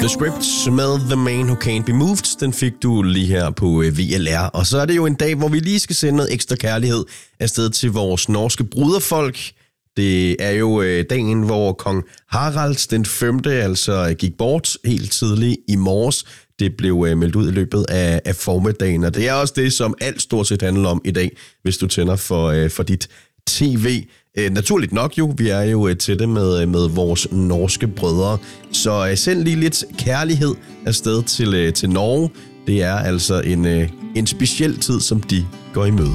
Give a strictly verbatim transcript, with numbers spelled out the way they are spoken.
The Scripts med The Man Who Can't Be Moved, den fik du lige her på V L R. Og så er det jo en dag, hvor vi lige skal sende noget ekstra kærlighed afsted til vores norske bruderfolk. Det er jo dagen, hvor kong Harald den femte altså gik bort helt tidligt i morges. Det blev meldt ud i løbet af, af formiddagen, og det er også det, som alt stort set handler om i dag, hvis du tænder for, for dit tv. Eh, naturligt nok jo, vi er jo til det med, med vores norske brødre, så eh, send lige lidt kærlighed afsted til, eh, til Norge. Det er altså en, eh, en speciel tid, som de går i møde.